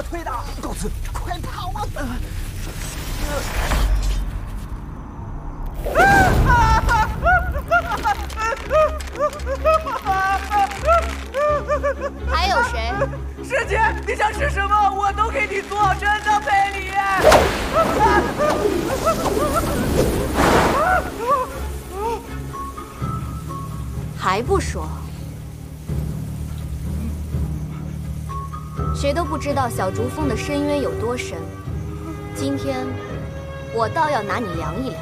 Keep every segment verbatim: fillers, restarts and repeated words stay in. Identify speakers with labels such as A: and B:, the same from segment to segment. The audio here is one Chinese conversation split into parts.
A: 推的。
B: 告辞，
A: 快跑啊！
C: 还有谁？
A: 师姐，你想吃什么，我都给你做，真的，佩里。
C: 还不说？谁都不知道小竹峰的深渊有多深。今天，我倒要拿你量一量。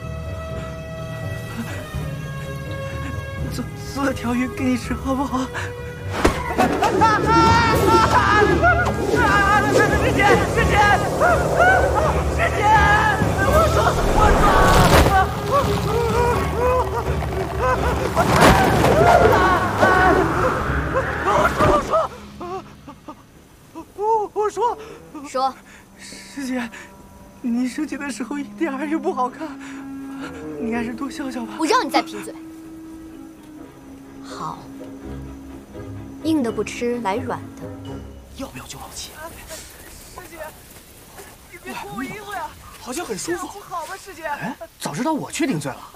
A: 做做条鱼给你吃，好不好？师姐，师姐，师姐，我说，我说，我说，我说，
C: 说，
A: 师姐，你生气的时候一点儿也不好看，你还是多笑笑吧。
C: 我让你再贫嘴。好，硬的不吃，来软的。
B: 要不要救老七？
A: 师姐，你别脱我衣服呀！
B: 好像很舒服。
A: 不好吧，师姐？
B: 哎，早知道我去顶罪了。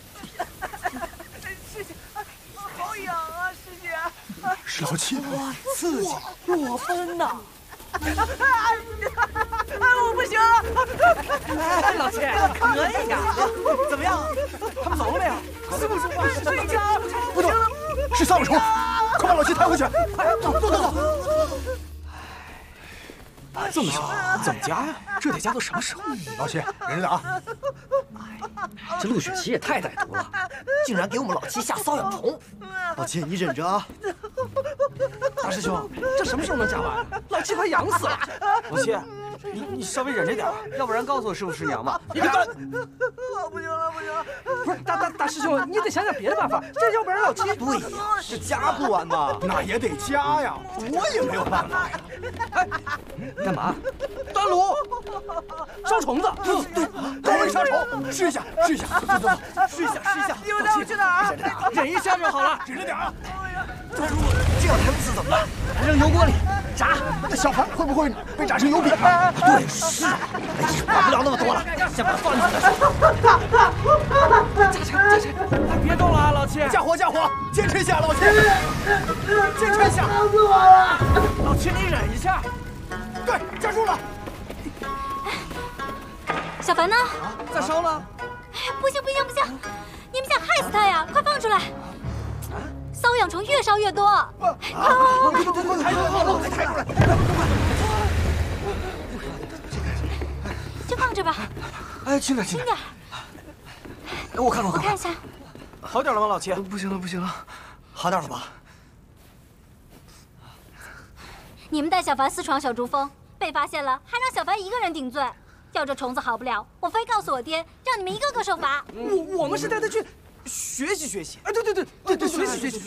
A: 师姐，好痒啊，师姐！
B: 是老七，
A: 哇，刺激，
D: 裸奔呐！
A: 哎，我不行了！
D: 哎，老七，可以呀！怎么样？他们走了没有？
A: 师傅说话，睡觉。
B: 不对，是丧虫，快把老七抬回去！快走走走走！这么少，怎么夹呀？这得夹到什么时候？老七，忍着啊！
D: 这陆雪琪也太歹毒了，竟然给我们老七下瘙痒虫。
B: 老七，你忍着啊！
D: 大师兄，这什么时候能夹完？老七快痒死了！
E: 老七，你你稍微忍着点，要不然告诉我师傅师娘吧。
D: 你别干！
A: 不行了，不行了！
D: 不是大大大师兄，你得想想别的办法，这要不然老七……
E: 对呀，这夹不完嘛。
B: 那也得夹呀，我也没有办法呀。
D: 哎，干嘛？端炉，烧虫子。
B: 对，高温杀虫，试一下，试一下，走走走，试一下，试一下。
A: 你们带我去哪儿？
D: 忍一下就好了，
B: 忍着点啊！
D: 端炉，这样抬不死怎么办？扔油锅里炸。
B: 那小凡会不会被炸成油饼
D: 啊？对，是啊。哎，管不了那么多了，先把它放进去。加柴，加柴，别动了啊，老七！
B: 加火，加火，坚持一下，老七，坚持一下。
A: 疼死我了！
D: 老七，你忍一下。
B: 对，加住了。
C: 小凡呢？
D: 在烧呢。
C: 哎，不行不行不行！你们想害死他呀？快放出来！瘙痒虫越烧越多。啊！
B: 快快快快，抬出来，快抬出来！
C: 就放这吧。
E: 哎，轻点，轻点。我看看，
C: 我看一下。
E: 好点了吗，老七？
A: 不行了，不行了，
E: 好点了吧？
C: 你们带小凡私闯小竹峰，被发现了，还让小凡一个人顶罪。要这虫子好不了，我非告诉我爹，让你们一个个受罚。
D: 我我们是带他去学习学习。哎，对对对对对，学习学习。